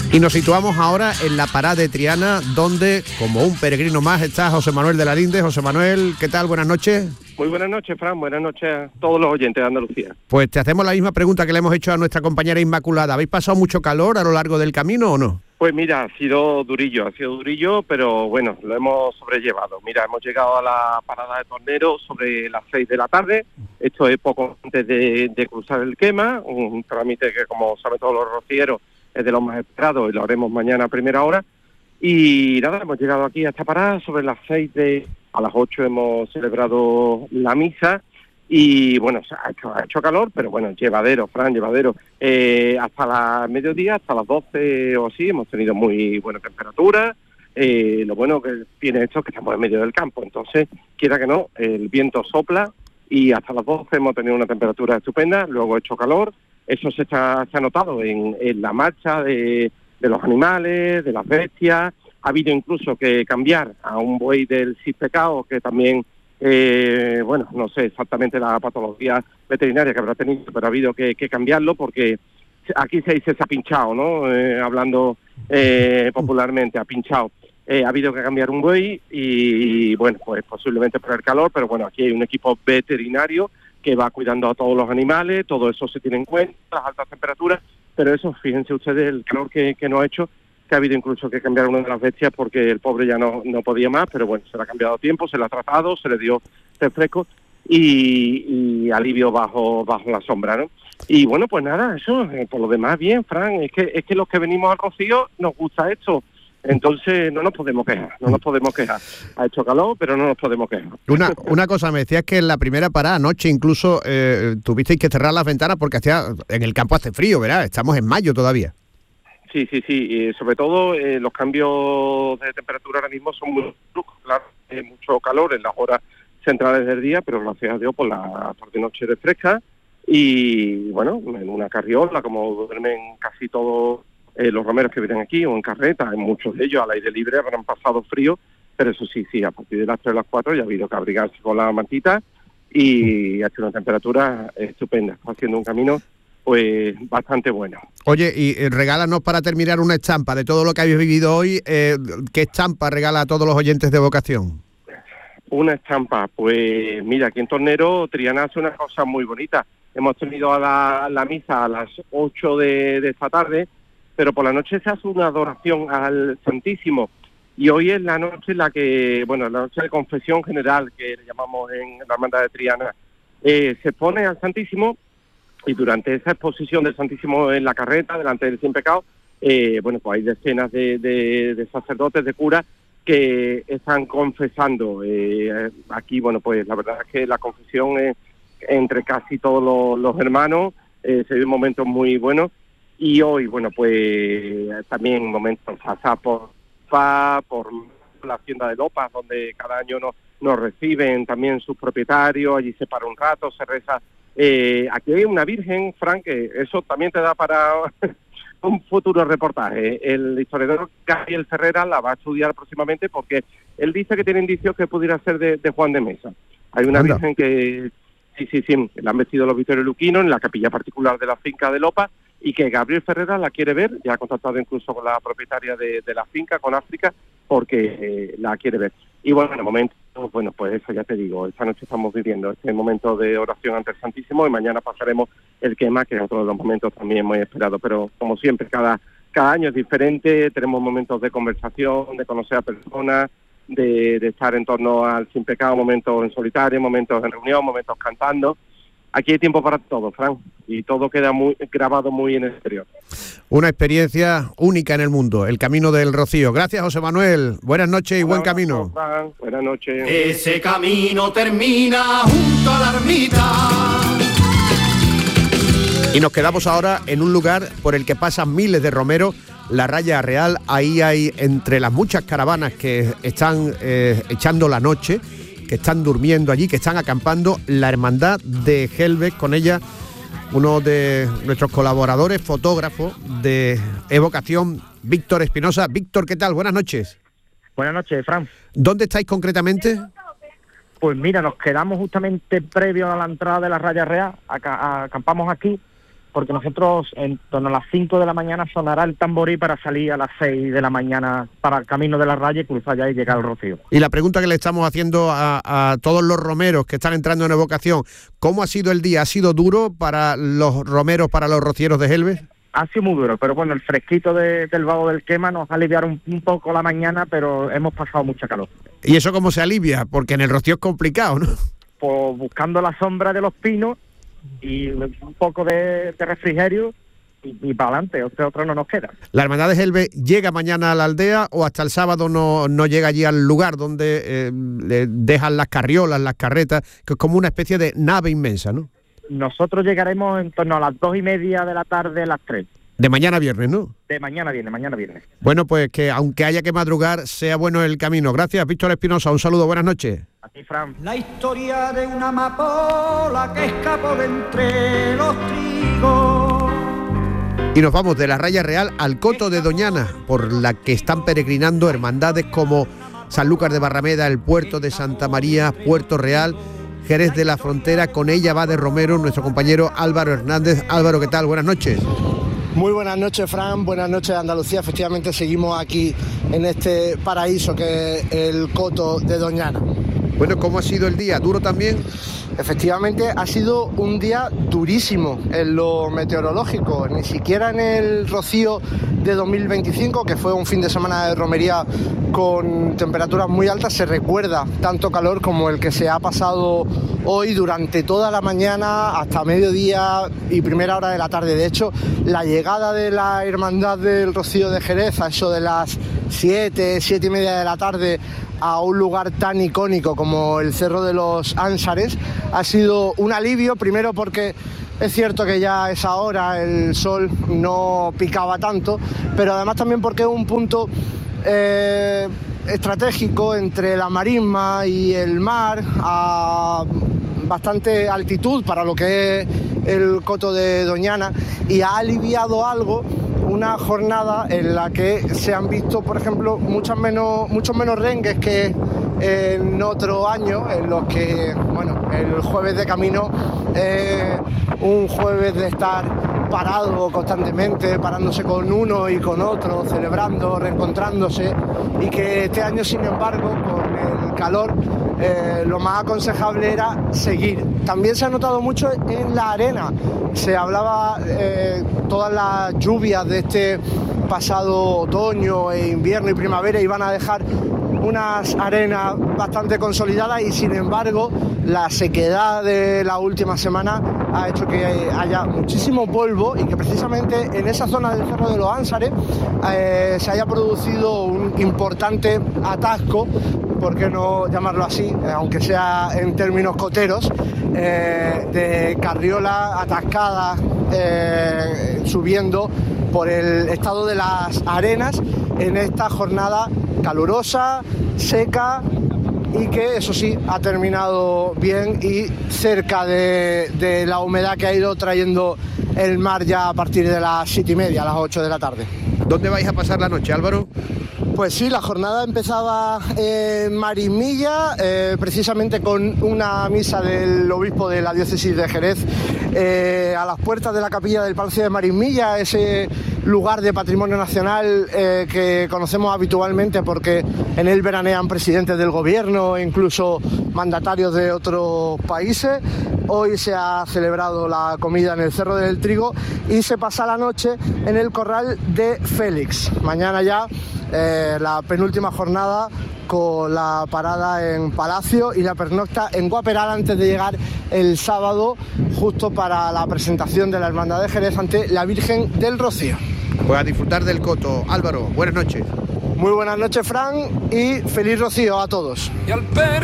Y nos situamos ahora en la parada de Triana, donde, como un peregrino más, está José Manuel de la Linde. José Manuel, ¿qué tal? Buenas noches. Muy buenas noches, Fran. Buenas noches a todos los oyentes de Andalucía. Pues te hacemos la misma pregunta que le hemos hecho a nuestra compañera Inmaculada. ¿Habéis pasado mucho calor a lo largo del camino o no? Pues mira, ha sido durillo, pero bueno, lo hemos sobrellevado. Mira, hemos llegado a la parada de Tornero sobre las 6 de la tarde. Esto es poco antes de cruzar el Quema, un trámite que, como saben todos los rocieros, es de los más esperados y lo haremos mañana a primera hora. Y nada, hemos llegado aquí a esta parada sobre las 6 a las 8 hemos celebrado la misa. Y bueno, ha hecho calor, pero bueno, llevadero, Fran, llevadero. Hasta la mediodía, hasta las 12 o así, hemos tenido muy buena temperatura. Lo bueno que tiene esto es que estamos en medio del campo, entonces, quiera que no, el viento sopla y hasta las 12 hemos tenido una temperatura estupenda, luego ha hecho calor. Eso se ha notado en la marcha de los animales, de las bestias. Ha habido incluso que cambiar a un buey del Cispecao, que también... bueno, no sé exactamente la patología veterinaria que habrá tenido, pero ha habido que cambiarlo porque aquí se dice se ha pinchado, ¿no? Hablando popularmente, ha pinchado. Ha habido que cambiar un buey y bueno, pues posiblemente por el calor, pero bueno, aquí hay un equipo veterinario que va cuidando a todos los animales, todo eso se tiene en cuenta, las altas temperaturas, pero eso, fíjense ustedes el calor que nos ha hecho, que ha habido incluso que cambiar una de las bestias porque el pobre ya no podía más, pero bueno, se le ha cambiado tiempo, se le ha tratado, se le dio refresco y alivio bajo la sombra, ¿no? Y bueno, pues nada, eso, por lo demás bien, Fran, es que los que venimos al Rocío nos gusta esto, entonces no nos podemos quejar. Ha hecho calor, pero no nos podemos quejar. Una cosa, me decías que en la primera parada anoche incluso tuvisteis que cerrar las ventanas porque en el campo hace frío, ¿verdad? Estamos en mayo todavía. Sí, y sobre todo los cambios de temperatura ahora mismo son muy bruscos, claro, hay mucho calor en las horas centrales del día, pero gracias a Dios por la tarde-noche de fresca y bueno, en una carriola, como duermen casi todos los romeros que vienen aquí, o en carreta, en muchos de ellos al aire libre habrán pasado frío, pero eso sí, a partir de las 3 o las 4 ya ha habido que abrigarse con la mantita y ha hecho una temperatura estupenda, está haciendo un camino pues bastante bueno. Oye, y regálanos para terminar una estampa de todo lo que habéis vivido hoy. ¿Qué estampa regala a todos los oyentes de Vocación? Una estampa, pues mira, aquí en Tornero Triana hace una cosa muy bonita. Hemos tenido a la misa a las 8 de esta tarde, pero por la noche se hace una adoración al Santísimo. Y hoy es la noche en la que, bueno, la noche de confesión general, que le llamamos en la hermandad de Triana, se pone al Santísimo. Y durante esa exposición del Santísimo en la carreta, delante del Sin Pecado, bueno, pues hay decenas de sacerdotes, de curas, que están confesando. Aquí, bueno, pues la verdad es que la confesión es entre casi todos los hermanos, se vive momentos muy buenos. Y hoy, bueno, pues también momentos pasados por la hacienda de Lopas, donde cada año nos reciben también sus propietarios, allí se para un rato, se reza. Aquí hay una virgen, Frank, que eso también te da para un futuro reportaje. El historiador Gabriel Ferrera la va a estudiar próximamente porque él dice que tiene indicios que pudiera ser de Juan de Mesa. Hay una virgen que, sí, la han vestido los Victorios Luquinos en la capilla particular de la finca de Lopa y que Gabriel Ferrera la quiere ver, ya ha contactado incluso con la propietaria de la finca, con África, porque la quiere ver. Y bueno, en el momento, bueno, pues eso ya te digo, esta noche estamos viviendo este momento de oración ante el Santísimo y mañana pasaremos el quema, que es otro de los momentos también muy esperados, pero como siempre, cada año es diferente, tenemos momentos de conversación, de conocer a personas, de estar en torno al Sin Pecado, momentos en solitario, momentos en reunión, momentos cantando. Aquí hay tiempo para todo, Fran, y todo queda muy grabado muy en el exterior. Una experiencia única en el mundo, el Camino del Rocío. Gracias, José Manuel. Buenas noches y buen camino. Fran. Buenas noches. Ese camino termina junto a la ermita. Y nos quedamos ahora en un lugar por el que pasan miles de romeros, la Raya Real. Ahí hay, entre las muchas caravanas que están echando la noche, que están durmiendo allí, que están acampando, la Hermandad de Gelbes, con ella uno de nuestros colaboradores, fotógrafo de Evocación, Víctor Espinosa. Víctor, ¿qué tal? Buenas noches. Buenas noches, Fran. ¿Dónde estáis concretamente? Pues mira, nos quedamos justamente previo a la entrada de la Raya Real, acampamos aquí porque nosotros en torno a las 5 de la mañana sonará el tamborí para salir a las 6 de la mañana para el camino de la raya y cruzar allá y llegar al Rocío. Y la pregunta que le estamos haciendo a todos los romeros que están entrando en evocación, ¿cómo ha sido el día? ¿Ha sido duro para los romeros, para los rocieros de Gelbe? Ha sido muy duro, pero bueno, el fresquito del vago del Quema nos va a aliviar un poco la mañana, pero hemos pasado mucha calor. ¿Y eso cómo se alivia? Porque en el Rocío es complicado, ¿no? Pues buscando la sombra de los pinos y un poco de refrigerio y para adelante, otro no nos queda. ¿La Hermandad de Gelbe llega mañana a la aldea o hasta el sábado no llega allí al lugar donde le dejan las carriolas, las carretas, que es como una especie de nave inmensa, ¿no? Nosotros llegaremos en torno a las 2:30 de la tarde, las 3. De mañana a viernes, ¿no? De mañana viernes. Bueno, pues que aunque haya que madrugar, sea bueno el camino. Gracias, Víctor Espinosa. Un saludo, buenas noches. A ti, Fran. La historia de una amapola que escapó de entre los trigos. Y nos vamos de la Raya Real al Coto de Doñana, por la que están peregrinando hermandades como Sanlúcar de Barrameda, el Puerto de Santa María, Puerto Real, Jerez de la Frontera. Con ella va de romero nuestro compañero Álvaro Hernández. Álvaro, ¿qué tal? Buenas noches. Muy buenas noches, Fran, buenas noches, Andalucía. Efectivamente seguimos aquí en este paraíso que es el Coto de Doñana. Bueno, ¿cómo ha sido el día? ¿Duro también? Efectivamente ha sido un día durísimo en lo meteorológico, ni siquiera en el Rocío de 2025, que fue un fin de semana de romería con temperaturas muy altas, se recuerda tanto calor como el que se ha pasado hoy durante toda la mañana hasta mediodía y primera hora de la tarde. De hecho, la llegada de la Hermandad del Rocío de Jerez a eso de las 7:30 de la tarde a un lugar tan icónico como el Cerro de los Ánsares ha sido un alivio, primero porque es cierto que ya a esa hora el sol no picaba tanto, pero además también porque es un punto estratégico entre la marisma y el mar, a bastante altitud para lo que es el Coto de Doñana, y ha aliviado algo una jornada en la que se han visto, por ejemplo, muchos menos rengues que en otro año, en los que, bueno, el jueves de camino un jueves de estar parado constantemente, parándose con uno y con otro, celebrando, reencontrándose, y que este año, sin embargo, con el calor, lo más aconsejable era seguir. También se ha notado mucho en la arena. Se hablaba todas las lluvias de este pasado otoño e invierno y primavera iban a dejar unas arenas bastante consolidadas, y sin embargo la sequedad de la última semana ha hecho que haya muchísimo polvo y que precisamente en esa zona del Cerro de los Ánsares se haya producido un importante atasco, por qué no llamarlo así, aunque sea en términos coteros, de carriolas atascadas subiendo por el estado de las arenas en esta jornada calurosa, seca, y que eso sí ha terminado bien y cerca de la humedad que ha ido trayendo el mar ya a partir de las 7:30, a las 8 de la tarde. ¿Dónde vais a pasar la noche, Álvaro? Pues sí, la jornada empezaba en Marismilla, precisamente con una misa del obispo de la diócesis de Jerez a las puertas de la capilla del Palacio de Marismilla, ese lugar de patrimonio nacional que conocemos habitualmente porque en él veranean presidentes del gobierno e incluso mandatarios de otros países. Hoy se ha celebrado la comida en el Cerro del Trigo y se pasa la noche en el Corral de Félix. Mañana ya la penúltima jornada con la parada en Palacio y la pernocta en Guaperal antes de llegar el sábado justo para la presentación de la Hermandad de Jerez ante la Virgen del Rocío. Pues a disfrutar del Coto. Álvaro, buenas noches. Muy buenas noches, Fran, y feliz Rocío a todos.